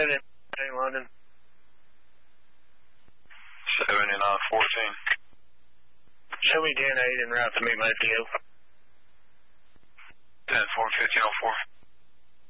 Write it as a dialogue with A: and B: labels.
A: 7914. London.
B: 7914.
A: Show me 10-8 en route to meet my PO.
B: 10-4, 1504.